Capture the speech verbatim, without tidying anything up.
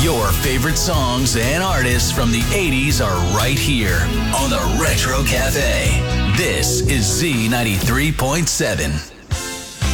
Your favorite songs and artists from the eighties are right here on the Retro Cafe. This is Z ninety-three point seven.